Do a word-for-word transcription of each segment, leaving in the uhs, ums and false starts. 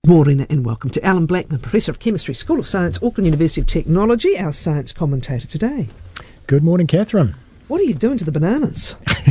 Morena and welcome to Alan Blackman, Professor of Chemistry, School of Science, Auckland University of Technology, our science commentator today. Good morning, Catherine. What are you doing to the bananas?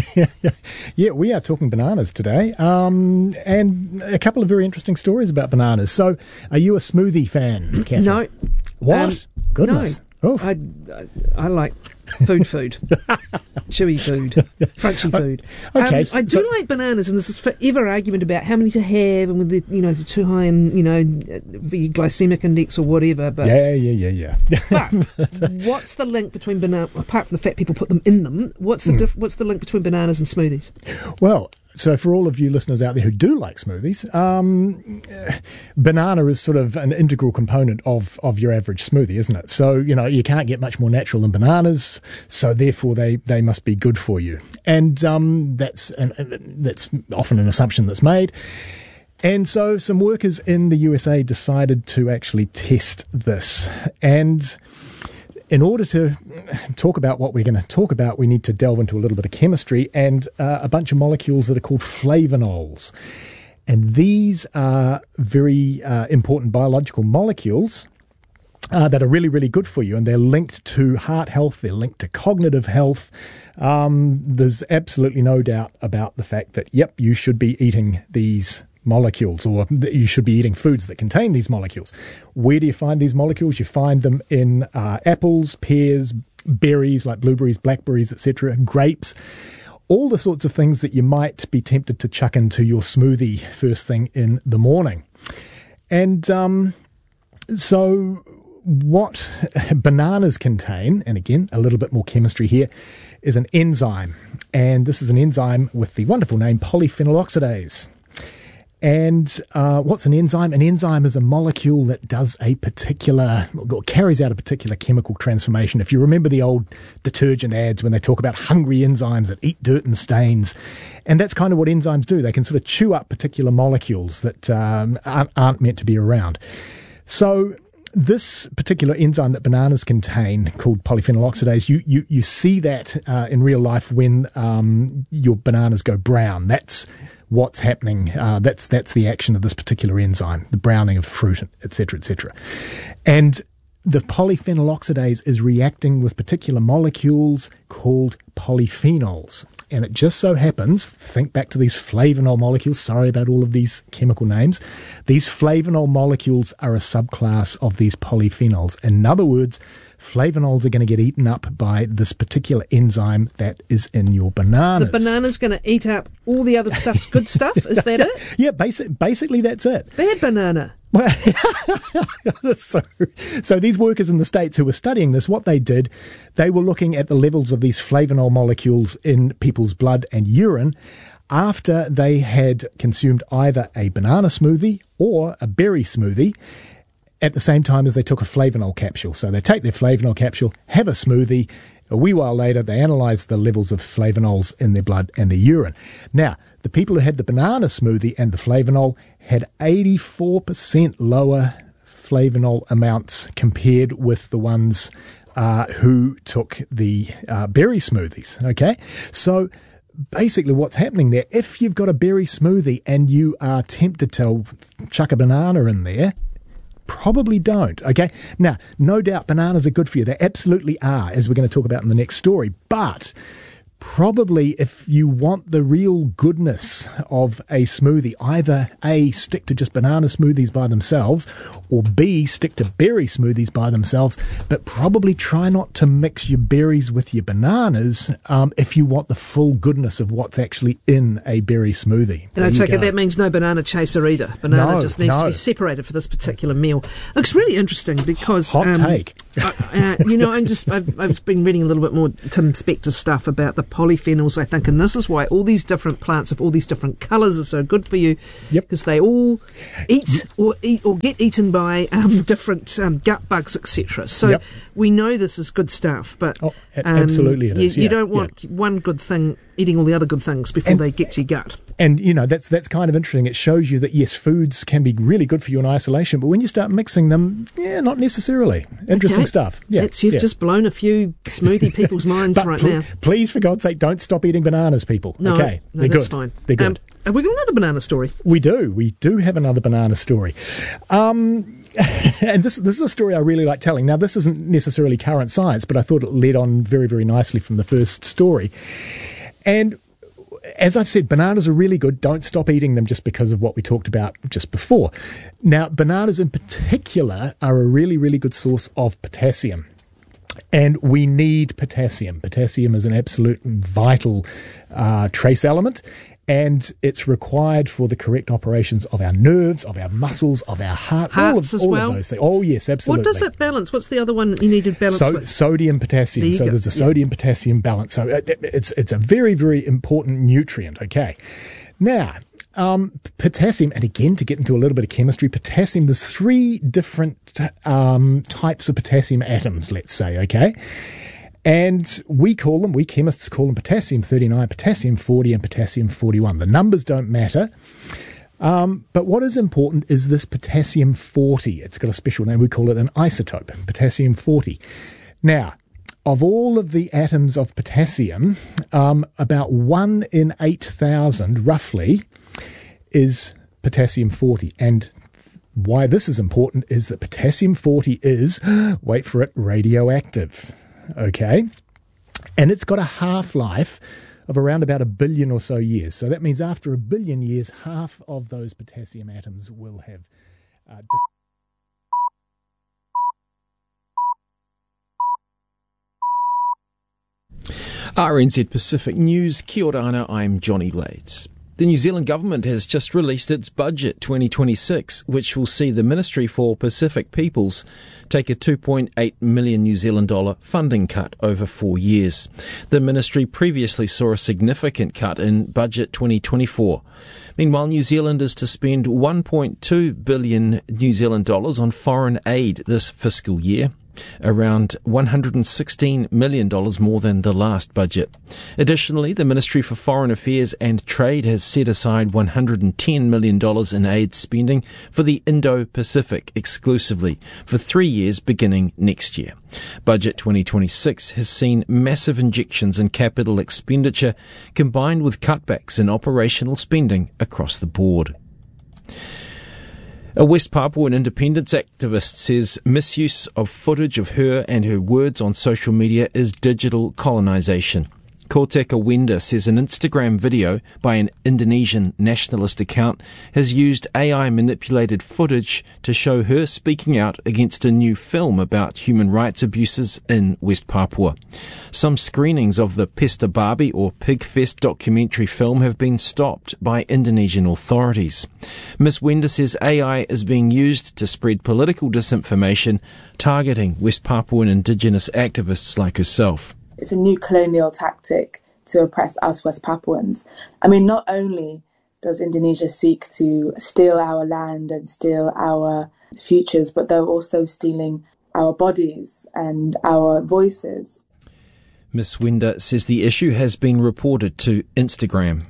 Yeah, we are talking bananas today, um, and a couple of very interesting stories about bananas. So, are you a smoothie fan, Catherine? No. What? Um, Goodness. No. Oh. I, I, I like food food. Chewy food. Crunchy food. Okay. Um, so, I do so, like bananas, and there's this forever argument about how many to have, and whether, you know, they're too high in, you know, the glycemic index or whatever. But yeah, yeah, yeah, yeah. But what's the link between banana, apart from the fact people put them in them, what's the mm. diff, what's the link between bananas and smoothies? Well, so for all of you listeners out there who do like smoothies, um, banana is sort of an integral component of, of your average smoothie, isn't it? So, you know, you can't get much more natural than bananas, so therefore they, they must be good for you. And um, that's an, that's often an assumption that's made. And so some workers in the U S A decided to actually test this. And in order to talk about what we're going to talk about, we need to delve into a little bit of chemistry and uh, a bunch of molecules that are called flavonols. And these are very uh, important biological molecules uh, that are really, really good for you. And they're linked to heart health. They're linked to cognitive health. Um, there's absolutely no doubt about the fact that, yep, you should be eating these molecules, or that you should be eating foods that contain these molecules. Where do you find these molecules? You find them in uh, apples, pears, berries like blueberries, blackberries, et cetera, grapes, all the sorts of things that you might be tempted to chuck into your smoothie first thing in the morning. And um, so what bananas contain, and again, a little bit more chemistry here, is an enzyme. And this is an enzyme with the wonderful name polyphenol oxidase. And uh, what's an enzyme? An enzyme is a molecule that does a particular, or carries out a particular chemical transformation. If you remember the old detergent ads when they talk about hungry enzymes that eat dirt and stains, and that's kind of what enzymes do. They can sort of chew up particular molecules that um, aren't, aren't meant to be around. So this particular enzyme that bananas contain, called polyphenol oxidase, you you, you see that uh, in real life when um, your bananas go brown. That's what's happening. Uh, that's that's the action of this particular enzyme, the browning of fruit, et cetera, et cetera. And the polyphenol oxidase is reacting with particular molecules called polyphenols. And it just so happens, think back to these flavonol molecules, sorry about all of these chemical names, these flavonol molecules are a subclass of these polyphenols. In other words, flavonols are going to get eaten up by this particular enzyme that is in your bananas. The banana's going to eat up all the other stuff's good stuff? Is that yeah, it? Yeah, basic, basically that's it. Bad banana. so, so these workers in the States who were studying this, what they did, they were looking at the levels of these flavonol molecules in people's blood and urine after they had consumed either a banana smoothie or a berry smoothie at the same time as they took a flavonol capsule. So they take their flavonol capsule, have a smoothie. A wee while later, they analysed the levels of flavonols in their blood and their urine. Now, the people who had the banana smoothie and the flavanol had eighty-four percent lower flavanol amounts compared with the ones uh, who took the uh, berry smoothies. Okay, so basically what's happening there, if you've got a berry smoothie and you are tempted to chuck a banana in there, probably don't, okay? Now, no doubt bananas are good for you. They absolutely are, as we're going to talk about in the next story. But probably if you want the real goodness of a smoothie, either A, stick to just banana smoothies by themselves, or B, stick to berry smoothies by themselves, but probably try not to mix your berries with your bananas um, if you want the full goodness of what's actually in a berry smoothie. And I take it that means no banana chaser either. Banana no, just needs no. to be separated for this particular meal. Looks really interesting because hot um, take. uh, uh, you know, I'm just I've, I've been reading a little bit more Tim Spector stuff about the polyphenols, I think, and this is why all these different plants of all these different colours are so good for you, because yep. they all eat or eat or get eaten by um, different um, gut bugs, et cetera. So yep. we know this is good stuff, but oh, um, absolutely it you, is. you yeah, don't want yeah. one good thing eating all the other good things before and, they get to your gut. And, you know, that's that's kind of interesting. It shows you that, yes, foods can be really good for you in isolation, but when you start mixing them, yeah, not necessarily. Interesting Interesting stuff. Yeah, It's, you've yeah. just blown a few smoothie people's minds But right pl- now. Please, for God's sake, don't stop eating bananas, people. No, okay, no, they're that's good. fine. They're good. Um, have we got another banana story? We do. We do have another banana story. Um, and this, this is a story I really like telling. Now, this isn't necessarily current science, but I thought it led on very, very nicely from the first story. And as I've said, bananas are really good. Don't stop eating them just because of what we talked about just before. Now, bananas in particular are a really, really good source of potassium. And we need potassium. Potassium is an absolute vital uh, trace element, and it's required for the correct operations of our nerves, of our muscles, of our heart, Hearts all of, as all well. of those things. Oh, yes, absolutely. What does it balance? What's the other one you needed balance So, with? sodium potassium. There you So go. there's a Yeah. sodium potassium balance. So it, it's it's a very, very important nutrient. Okay. Now, um, potassium, and again, to get into a little bit of chemistry, potassium, there's three different um, types of potassium atoms, let's say, okay? And we call them, we chemists call them potassium thirty-nine, potassium forty, and potassium forty-one. The numbers don't matter. Um, but what is important is this potassium forty. It's got a special name. We call it an isotope, potassium forty. Now, of all of the atoms of potassium, um, about one in eight thousand, roughly, is potassium forty. And why this is important is that potassium forty is, wait for it, radioactive. Okay? And it's got a half-life of around about a billion or so years. So that means after a billion years, half of those potassium atoms will have uh, dis- R N Z Pacific News, kia ora ana, I'm Johnny Blades. The New Zealand government has just released its budget twenty twenty-six, which will see the Ministry for Pacific Peoples take a two point eight million New Zealand dollar funding cut over four years. The ministry previously saw a significant cut in budget twenty twenty-four. Meanwhile, New Zealand is to spend one point two billion New Zealand dollars on foreign aid this fiscal year, around one hundred sixteen million dollars more than the last budget. Additionally, the Ministry for Foreign Affairs and Trade has set aside one hundred ten million dollars in aid spending for the Indo-Pacific exclusively for three years beginning next year. Budget twenty twenty-six has seen massive injections in capital expenditure combined with cutbacks in operational spending across the board. A West Papuan independence activist says misuse of footage of her and her words on social media is digital colonisation. Koteka Wenda says an Instagram video by an Indonesian nationalist account has used A I-manipulated footage to show her speaking out against a new film about human rights abuses in West Papua. Some screenings of the Pesta Babi or Pigfest documentary film have been stopped by Indonesian authorities. Miz Wenda says A I is being used to spread political disinformation, targeting West Papuan indigenous activists like herself. It's a new colonial tactic to oppress us West Papuans. I mean, not only does Indonesia seek to steal our land and steal our futures, but they're also stealing our bodies and our voices. Miz Wenda says the issue has been reported to Instagram.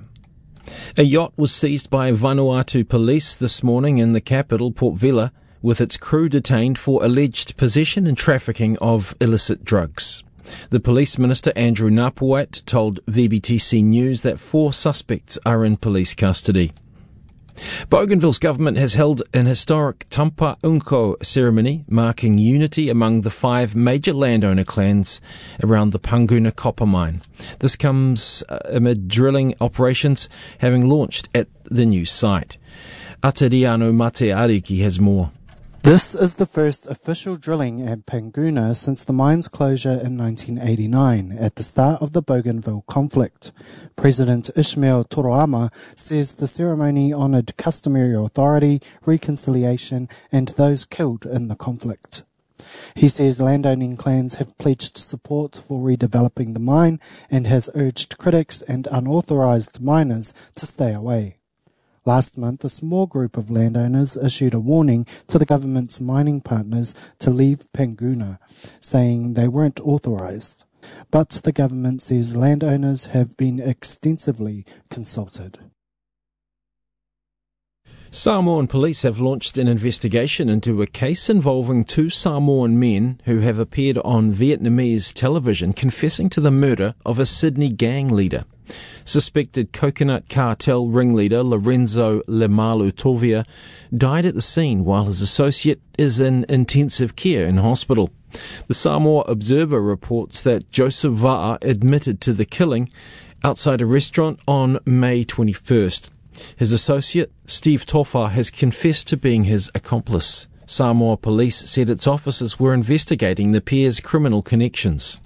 A yacht was seized by Vanuatu police this morning in the capital, Port Vila, with its crew detained for alleged possession and trafficking of illicit drugs. The Police Minister Andrew Napuat told V B T C News that four suspects are in police custody. Bougainville's government has held an historic Tampa Unko ceremony marking unity among the five major landowner clans around the Panguna copper mine. This comes amid drilling operations having launched at the new site. Atariano Mate Ariki has more. This is the first official drilling at Panguna since the mine's closure in nineteen eighty-nine, at the start of the Bougainville conflict. President Ismail Toroama says the ceremony honoured customary authority, reconciliation, and those killed in the conflict. He says landowning clans have pledged support for redeveloping the mine and has urged critics and unauthorised miners to stay away. Last month, a small group of landowners issued a warning to the government's mining partners to leave Panguna, saying they weren't authorised. But the government says landowners have been extensively consulted. Samoan police have launched an investigation into a case involving two Samoan men who have appeared on Vietnamese television confessing to the murder of a Sydney gang leader. Suspected coconut cartel ringleader Lorenzo Lemalu Tovia died at the scene while his associate is in intensive care in hospital. The Samoa Observer reports that Joseph Va'a admitted to the killing outside a restaurant on May twenty-first. His associate, Steve Tofa, has confessed to being his accomplice. Samoa police said its officers were investigating the pair's criminal connections.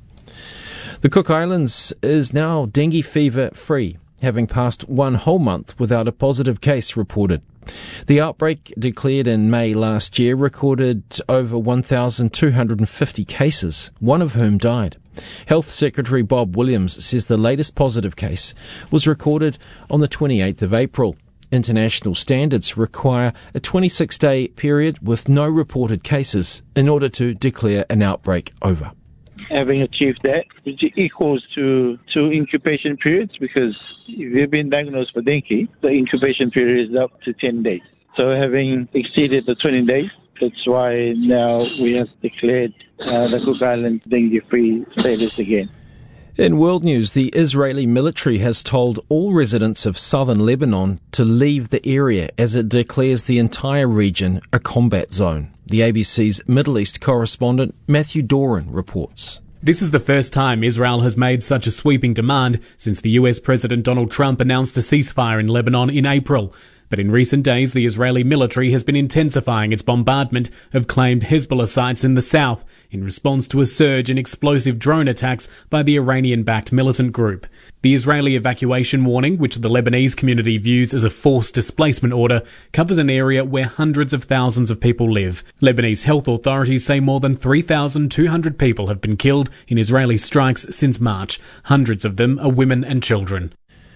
The Cook Islands is now dengue fever free, having passed one whole month without a positive case reported. The outbreak, declared in May last year, recorded over one thousand two hundred fifty cases, one of whom died. Health Secretary Bob Williams says the latest positive case was recorded on the twenty-eighth of April. International standards require a twenty-six day period with no reported cases in order to declare an outbreak over. Having achieved that, which equals to two incubation periods, because if you've been diagnosed for dengue, the incubation period is up to ten days. So having exceeded the twenty days, that's why now we have declared uh, the Cook Islands dengue-free status again. In world news, the Israeli military has told all residents of southern Lebanon to leave the area as it declares the entire region a combat zone. The A B C's Middle East correspondent Matthew Doran reports. This is the first time Israel has made such a sweeping demand since the U S President Donald Trump announced a ceasefire in Lebanon in April. But in recent days, the Israeli military has been intensifying its bombardment of claimed Hezbollah sites in the south in response to a surge in explosive drone attacks by the Iranian-backed militant group. The Israeli evacuation warning, which the Lebanese community views as a forced displacement order, covers an area where hundreds of thousands of people live. Lebanese health authorities say more than three thousand two hundred people have been killed in Israeli strikes since March. Hundreds of them are women and children.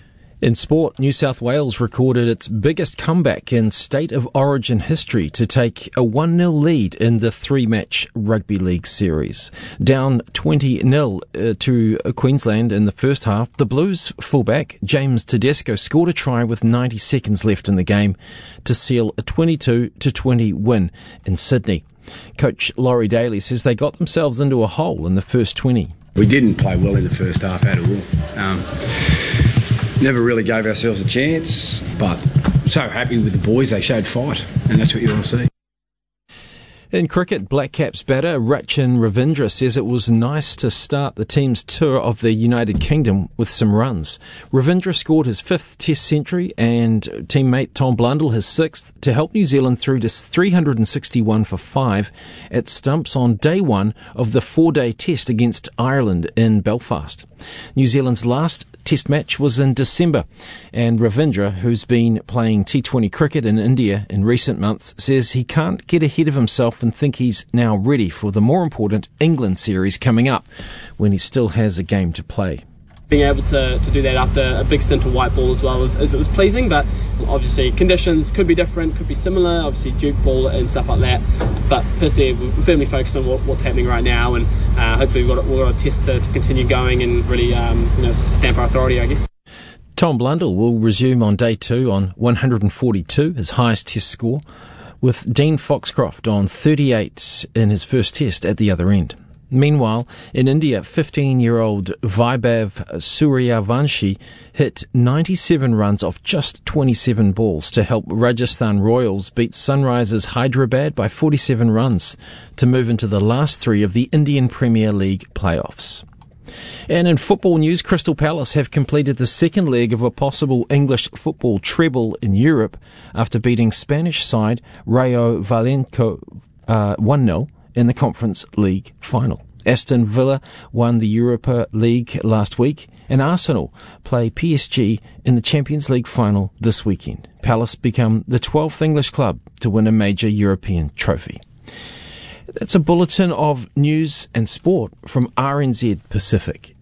In sport, New South Wales recorded its biggest comeback in State of Origin history to take a one nil lead in the three-match Rugby League series. Down twenty nil uh, to Queensland in the first half, the Blues fullback James Tedesco scored a try with ninety seconds left in the game to seal a twenty-two to twenty win in Sydney. Coach Laurie Daly says they got themselves into a hole in the first twenty. We didn't play well in the first half at all. Um, Never really gave ourselves a chance, but so happy with the boys. They showed fight, and that's what you want to see. In cricket, Black Caps batter Rachin Ravindra says it was nice to start the team's tour of the United Kingdom with some runs. Ravindra scored his fifth Test century and teammate Tom Blundell his sixth to help New Zealand through to three hundred sixty-one for five at stumps on day one of the four-day test against Ireland in Belfast. New Zealand's last Test match was in December, and Ravindra, who's been playing T twenty cricket in India in recent months, says he can't get ahead of himself and think he's now ready for the more important England series coming up, when he still has a game to play. Being able to, to do that after a big stint of white ball as well as, as it was pleasing, but obviously conditions could be different, could be similar, obviously Duke ball and stuff like that, but per se we're firmly focused on what, what's happening right now, and uh, hopefully we've got, we've got a test to, to continue going and really um, you know, stamp our authority, I guess. Tom Blundell will resume on day two on one hundred forty-two, his highest test score, with Dean Foxcroft on thirty-eight in his first test at the other end. Meanwhile, in India, fifteen-year-old Vaibhav Suryavanshi hit ninety-seven runs off just twenty-seven balls to help Rajasthan Royals beat Sunrisers Hyderabad by forty-seven runs to move into the last three of the Indian Premier League playoffs. And in football news, Crystal Palace have completed the second leg of a possible English football treble in Europe after beating Spanish side Rayo Vallecano uh, one nil in the Conference League final. Aston Villa won the Europa League last week, and Arsenal play P S G in the Champions League final this weekend. Palace become the twelfth English club to win a major European trophy. That's a bulletin of news and sport from R N Z Pacific.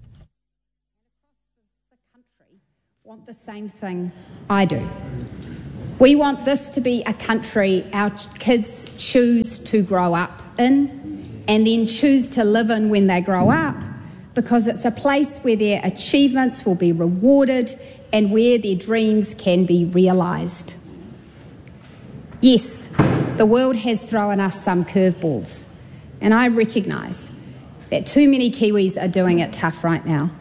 The country want the same thing I do. We want this to be a country our kids choose to grow up in and then choose to live in when they grow up, because it's a place where their achievements will be rewarded and where their dreams can be realised. Yes, the world has thrown us some curveballs, and I recognise that too many Kiwis are doing it tough right now.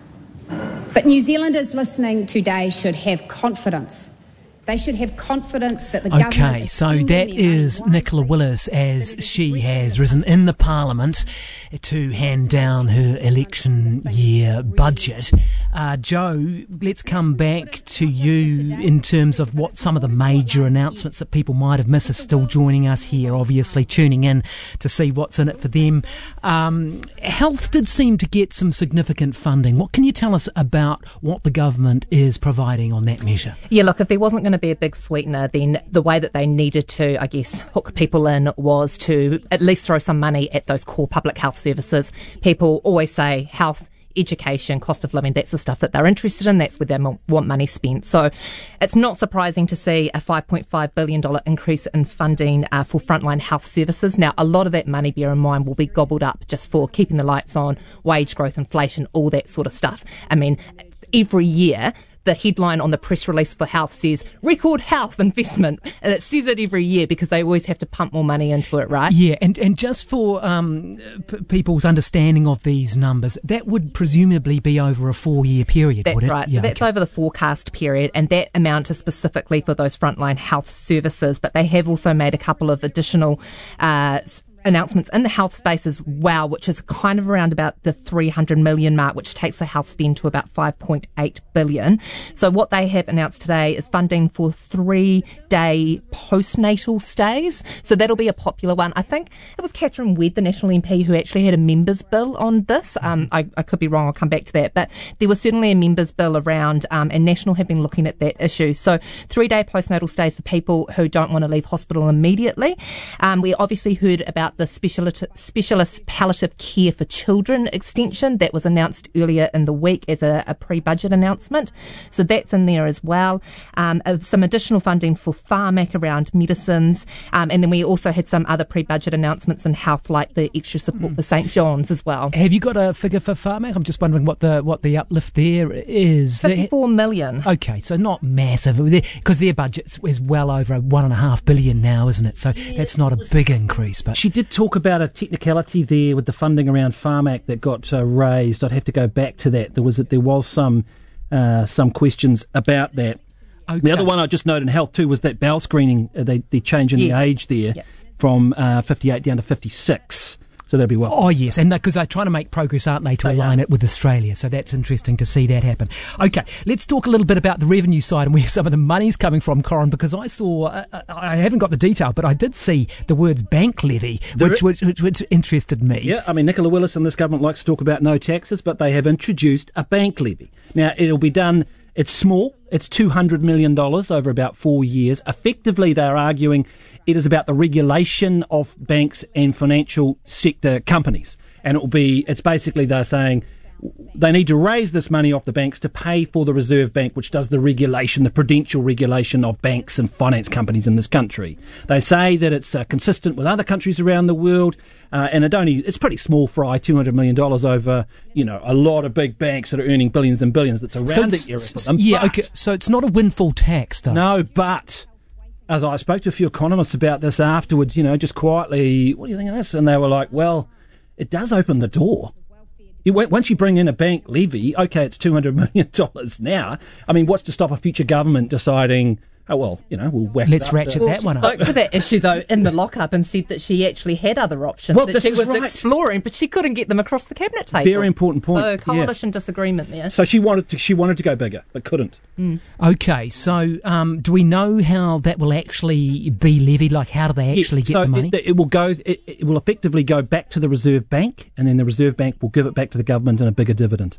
But New Zealanders listening today should have confidence. They should have confidence that the government... Okay, so that is Nicola Willis as she has risen in the Parliament to hand down her election year budget. Uh, Joe, let's come back to you in terms of what some of the major announcements that people might have missed are still joining us here, obviously tuning in to see what's in it for them. Um, health did seem to get some significant funding. What can you tell us about what the government is providing on that measure? Yeah, look, if there wasn't going to be a big sweetener, then the way that they needed to, I guess, hook people in was to at least throw some money at those core public health services. People always say health, education, cost of living, that's the stuff that they're interested in, that's where they want money spent. So it's not surprising to see a five point five billion dollars increase in funding uh, for frontline health services. Now, a lot of that money, bear in mind, will be gobbled up just for keeping the lights on, wage growth, inflation, all that sort of stuff. I mean, every year, the headline on the press release for health says record health investment, and it says it every year because they always have to pump more money into it, right? Yeah, and, and just for um, p- people's understanding of these numbers, that would presumably be over a four-year period, That's would it? right. Yeah, so that's okay. over the forecast period, and that amount is specifically for those frontline health services, but they have also made a couple of additional uh announcements in the health space as well, which is kind of around about the three hundred million mark, which takes the health spend to about five point eight billion. So what they have announced today is funding for three-day postnatal stays. So that'll be a popular one. I think it was Catherine Wedd, the National M P, who actually had a members bill on this. Um, I, I could be wrong. I'll come back to that. But there was certainly a members bill around, um, and National have been looking at that issue. So three-day postnatal stays for people who don't want to leave hospital immediately. Um, we obviously heard about the specialist, specialist palliative care for children extension that was announced earlier in the week as a, a pre-budget announcement. So that's in there as well. Um, uh, some additional funding for Pharmac around medicines. Um, and then we also had some other pre-budget announcements in health, like the extra support mm. for St John's as well. Have you got a figure for Pharmac? I'm just wondering what the what the uplift there is. fifty-four million. Okay, so not massive, because their budget is well over one and a half billion now, isn't it? So yeah, that's not a big increase. But she did talk about a technicality there with the funding around Pharmac that got uh, raised. I'd have to go back to that. There was there was some uh, some questions about that. Okay. The other one I just noted in health too was that bowel screening. Uh, they they changing yeah. the age there yeah. from uh, fifty-eight down to fifty-six. So that'll be well. Oh, yes, and because they're trying to make progress, aren't they, to they align are. it with Australia. So that's interesting to see that happen. Okay, let's talk a little bit about the revenue side and where some of the money's coming from, Corin, because I saw, uh, I haven't got the detail, but I did see the words bank levy, which, which, which, which interested me. Yeah, I mean, Nicola Willis and this government likes to talk about no taxes, but they have introduced a bank levy. Now, it'll be done, it's small, it's two hundred million dollars over about four years. Effectively, they're arguing it is about the regulation of banks and financial sector companies. And it will be, it's basically they're saying they need to raise this money off the banks to pay for the Reserve Bank, which does the regulation, the prudential regulation of banks and finance companies in this country. They say that it's uh, consistent with other countries around the world, uh, and it only, it's pretty small fry, two hundred million dollars over, you know, a lot of big banks that are earning billions and billions. That's around the area for them. Yeah, okay, so it's not a windfall tax, though. No, but as I spoke to a few economists about this afterwards, you know, just quietly, what do you think of this? And they were like, well, it does open the door. You, once you bring in a bank levy, okay, it's two hundred million dollars now. I mean, what's to stop a future government deciding, oh, well, you know, we'll whack Let's it up ratchet to, that well, one up. She spoke to that issue, though, in the lockup and said that she actually had other options well, that she was right. exploring, but she couldn't get them across the cabinet table. Very important point. So coalition yeah. disagreement there. So she wanted to she wanted to go bigger, but couldn't. Mm. Okay, so um, do we know how that will actually be levied? Like, how do they actually yes, get so the money? It, it will go. It, it will effectively go back to the Reserve Bank, and then the Reserve Bank will give it back to the government in a bigger dividend.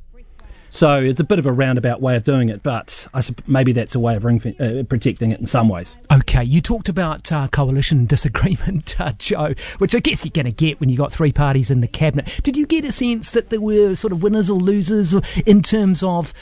So it's a bit of a roundabout way of doing it, but I sup- maybe that's a way of ring- uh, protecting it in some ways. Okay, you talked about uh, coalition disagreement, uh, Joe, which I guess you're going to get when you've got three parties in the cabinet. Did you get a sense that there were sort of winners or losers in terms of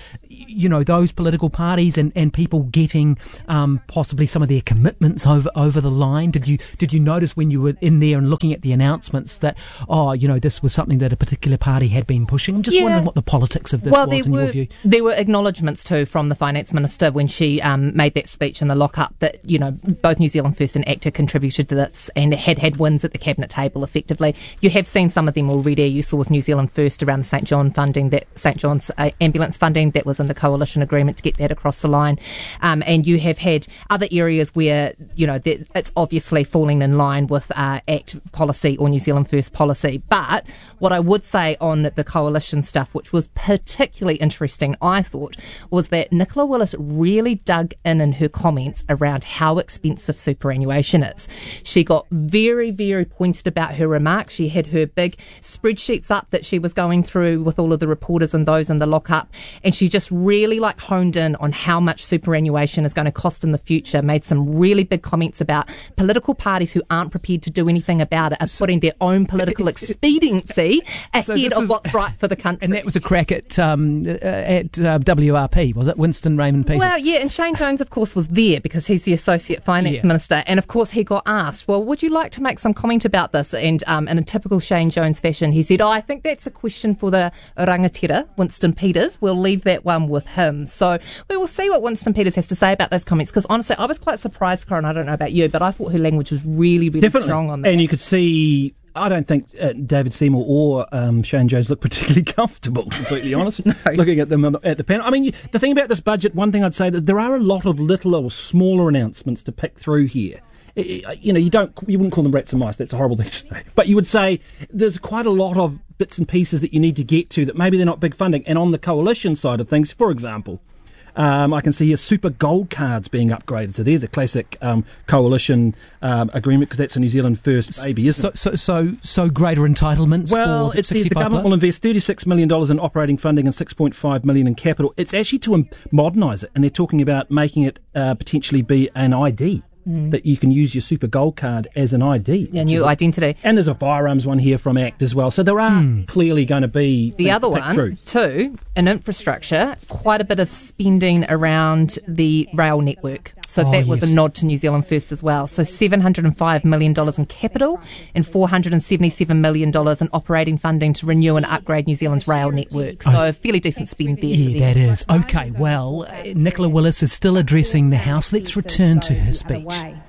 you know, those political parties and, and people getting um, possibly some of their commitments over, over the line? Did you did you notice when you were in there and looking at the announcements that, oh, you know, this was something that a particular party had been pushing? I'm just yeah. wondering what the politics of this well, was in were, your view. There were acknowledgements too from the Finance Minister when she um, made that speech in the lockup that, you know, both New Zealand First and ACTA contributed to this and had had wins at the cabinet table effectively. You have seen some of them already. You saw with New Zealand First around the St John funding, that St John's uh, ambulance funding that was in the coalition agreement to get that across the line. Um, and you have had other areas where, you know, that it's obviously falling in line with uh, ACT policy or New Zealand First policy. But what I would say on the coalition stuff, which was particularly interesting, I thought, was that Nicola Willis really dug in in her comments around how expensive superannuation is. She got very, very pointed about her remarks. She had her big spreadsheets up that she was going through with all of the reporters and those in the lockup, and she just really like honed in on how much superannuation is going to cost in the future, made some really big comments about political parties who aren't prepared to do anything about it are putting their own political expediency so ahead of was, what's right for the country. And that was a crack at um, uh, at uh, W R P, was it? Winston Raymond Peters. Well, yeah, and Shane Jones, of course, was there because he's the Associate Finance yeah. Minister, and of course he got asked, well, would you like to make some comment about this? And um, in a typical Shane Jones fashion, he said, oh, I think that's a question for the rangatira, Winston Peters. We'll leave that one with him. So we will see what Winston Peters has to say about those comments, because honestly, I was quite surprised, Corin, I don't know about you, but I thought her language was really, really Definitely. strong on that. And you could see, I don't think uh, David Seymour or um, Shane Jones look particularly comfortable, to be completely honest, no. looking at them at the panel. I mean, the thing about this budget, one thing I'd say, that there are a lot of little or smaller announcements to pick through here. You know, you don't, you wouldn't call them rats and mice. That's a horrible thing to say. But you would say there's quite a lot of bits and pieces that you need to get to that maybe they're not big funding. And on the coalition side of things, for example, um, I can see here super gold cards being upgraded. So there's a classic um, coalition um, agreement, because that's a New Zealand First baby, isn't so, it? So, so, so greater entitlements. Well, for it says the government plus? will invest thirty-six million dollars in operating funding and six point five million dollars in capital. It's actually to modernise it, and they're talking about making it uh, potentially be an I D. Mm. That you can use your super gold card as an I D. Yeah, new identity. And there's a firearms one here from ACT as well. So there are mm. clearly going to be the other one through. too, in infrastructure, quite a bit of spending around the rail network. So oh, that was yes. a nod to New Zealand First as well. So seven hundred five million dollars in capital and four hundred seventy-seven million dollars in operating funding to renew and upgrade New Zealand's rail network. So oh. a fairly decent spend there. Yeah, that is. Okay, well, uh, Nicola Willis is still addressing the House. Let's return to her speech.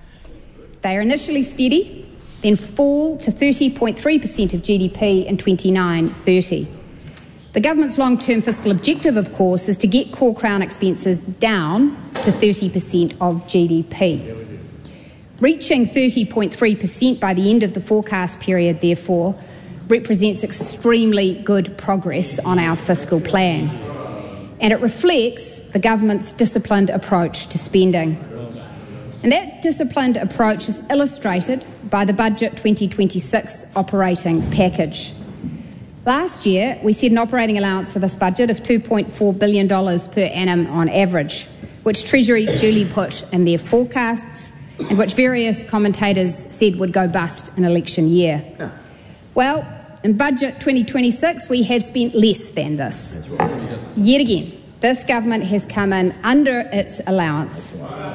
They are initially steady, then fall to thirty point three percent of G D P in twenty-nine thirty. The government's long-term fiscal objective, of course, is to get core Crown expenses down to thirty percent of G D P. Reaching thirty point three percent by the end of the forecast period, therefore, represents extremely good progress on our fiscal plan, and it reflects the government's disciplined approach to spending. And that disciplined approach is illustrated by the Budget twenty twenty-six operating package. Last year, we set an operating allowance for this budget of two point four billion dollars per annum on average, which Treasury duly put in their forecasts and which various commentators said would go bust in election year. Well, in Budget twenty twenty-six, we have spent less than this. Yet again, this government has come in under its allowance.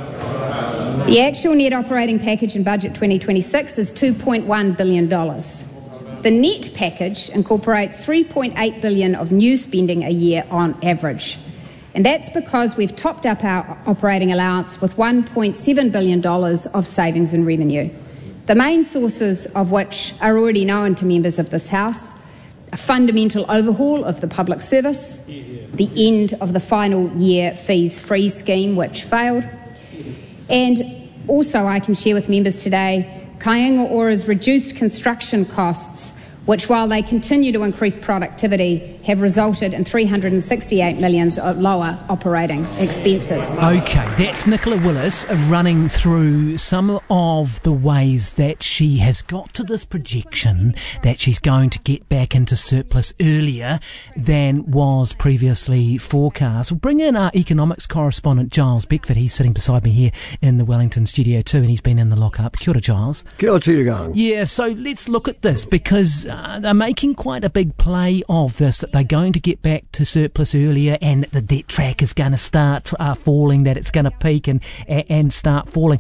The actual net operating package in Budget twenty twenty-six is two point one billion dollars. The net package incorporates three point eight billion dollars of new spending a year on average. And that's because we've topped up our operating allowance with one point seven billion dollars of savings and revenue, the main sources of which are already known to members of this House: a fundamental overhaul of the public service, the end of the final year fees-free scheme, which failed, and also I can share with members today Kāinga Ora's reduced construction costs, which, while they continue to increase productivity, have resulted in three hundred sixty-eight million dollars of lower operating expenses. OK, that's Nicola Willis running through some of the ways that she has got to this projection that she's going to get back into surplus earlier than was previously forecast. We'll bring in our economics correspondent, Giles Beckford. He's sitting beside me here in the Wellington studio too, and he's been in the lockup. Kia ora, Giles. Kia ora, Tia Gang. Yeah, so let's look at this, because uh, they're making quite a big play of this, that they're going to get back to surplus earlier, and the debt track is going to start uh, falling, that it's going to peak and and start falling.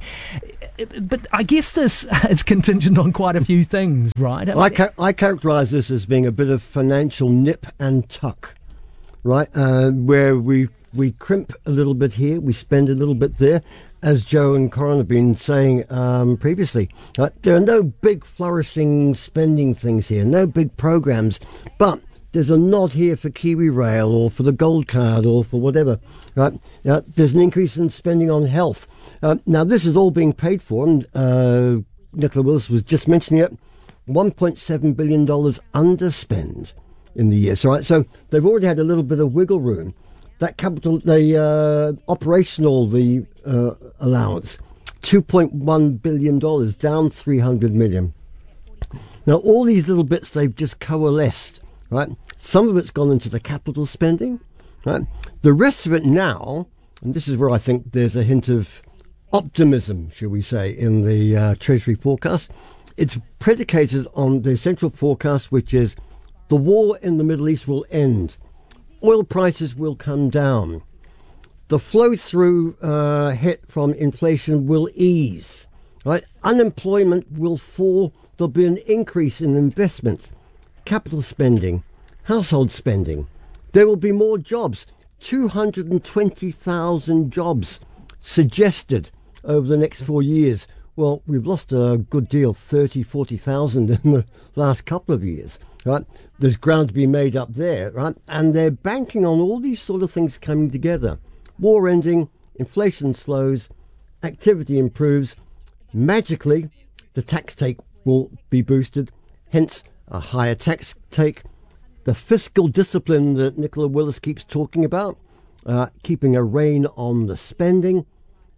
But I guess this is contingent on quite a few things, right? I, ca- I characterise this as being a bit of financial nip and tuck, right? Uh, where we we crimp a little bit here, we spend a little bit there, as Joe and Corin have been saying um, previously. Right? There are no big flourishing spending things here, no big programs, but there's a nod here for Kiwi Rail or for the Gold Card or for whatever. Right? Uh, there's an increase in spending on health. Uh, now, this is all being paid for, and uh, Nicola Willis was just mentioning it, one point seven billion dollars underspend in the year. So, right, so they've already had a little bit of wiggle room. That capital, the uh, operational, the uh, allowance, two point one billion dollars, down three hundred million dollars. Now, all these little bits, they've just coalesced, right? Some of it's gone into the capital spending, right? The rest of it now, and this is where I think there's a hint of optimism, shall we say, in the uh, Treasury forecast. It's predicated on the central forecast, which is the war in the Middle East will end. Oil prices will come down. The flow-through uh, hit from inflation will ease. Right? Unemployment will fall. There'll be an increase in investment, capital spending, household spending. There will be more jobs. two hundred twenty thousand jobs suggested over the next four years. Well, we've lost a good deal, thirty, forty thousand in the last couple of years. Right? There's ground to be made up there, right? And they're banking on all these sort of things coming together. War ending, inflation slows, activity improves. Magically, the tax take will be boosted, hence a higher tax take. The fiscal discipline that Nicola Willis keeps talking about, uh, keeping a rein on the spending,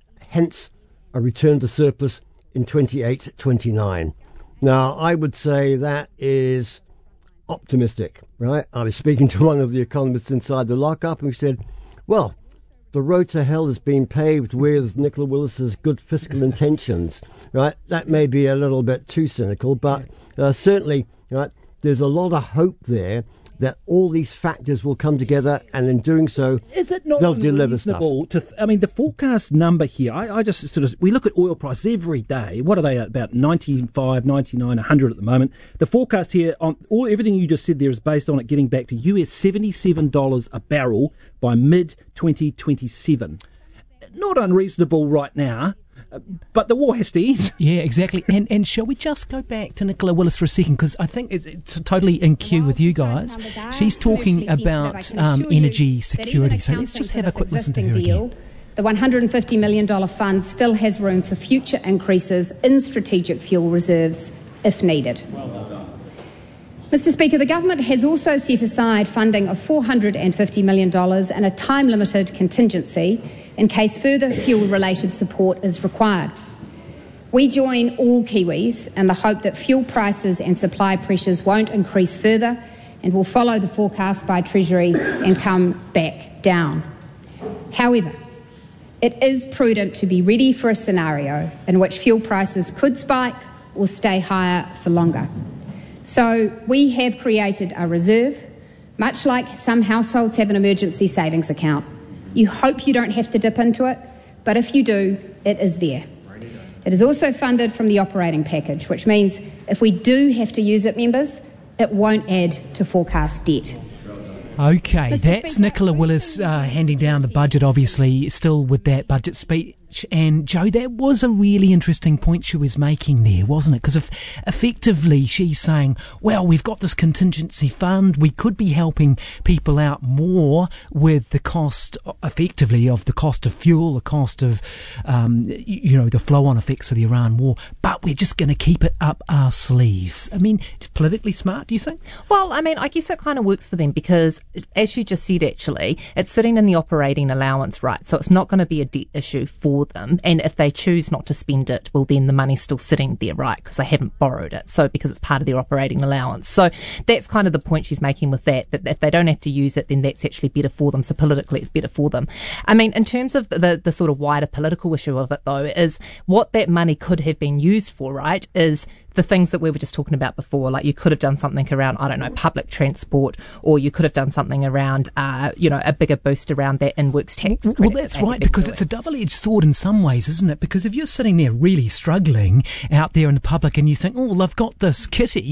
hence a return to surplus in twenty-eight twenty-nine. Now, I would say that is optimistic, right? I was speaking to one of the economists inside the lockup, and we said, well, the road to hell has been paved with Nicola Willis's good fiscal intentions, right? That may be a little bit too cynical, but uh, certainly, right, there's a lot of hope there that all these factors will come together, and in doing so, is it not they'll deliver stuff. To th- I mean, the forecast number here, I, I just sort of, we look at oil prices every day. What are they at? About ninety-five, ninety-nine, one hundred at the moment. The forecast here, on all everything you just said there is based on it getting back to U S seventy-seven dollars a barrel by mid twenty twenty-seven. Not unreasonable right now. But the war has to end. Yeah, exactly. And and shall we just go back to Nicola Willis for a second? Because I think it's, it's totally in cue with you guys. She's talking about um, energy security. So let's just have a quick listen to her deal, again. The one hundred fifty million dollars fund still has room for future increases in strategic fuel reserves if needed. Well done. Mister Speaker, the government has also set aside funding of four hundred fifty million dollars and a time-limited contingency in case further fuel-related support is required. We join all Kiwis in the hope that fuel prices and supply pressures won't increase further and will follow the forecast by Treasury and come back down. However, it is prudent to be ready for a scenario in which fuel prices could spike or stay higher for longer. So we have created a reserve, much like some households have an emergency savings account. You hope you don't have to dip into it, but if you do, it is there. It is also funded from the operating package, which means if we do have to use it, members, it won't add to forecast debt. Okay, that's Nicola Willis uh, handing down the budget, obviously, still with that budget speech. And, Joe, that was a really interesting point she was making there, wasn't it? Because if, effectively she's saying, well, we've got this contingency fund, we could be helping people out more with the cost, effectively, of the cost of fuel, the cost of, um, you know, the flow-on effects of the Iran war, but we're just going to keep it up our sleeves. I mean, politically smart, do you think? Well, I mean, I guess it kind of works for them because, as you just said, actually, it's sitting in the operating allowance, right? So it's not going to be a debt issue for them, and if they choose not to spend it, well, then the money's still sitting there, right, because they haven't borrowed it, so because it's part of their operating allowance. So that's kind of the point she's making with that, that if they don't have to use it, then that's actually better for them, so politically it's better for them. I mean, in terms of the, the sort of wider political issue of it, though, is what that money could have been used for, right, is the things that we were just talking about before, like you could have done something around, I don't know, public transport, or you could have done something around, uh, you know, a bigger boost around that in-works tax credit. Well, that's right, because it's a double-edged sword in some ways, isn't it? Because if you're sitting there really struggling out there in the public and you think, oh, well, I've got this kitty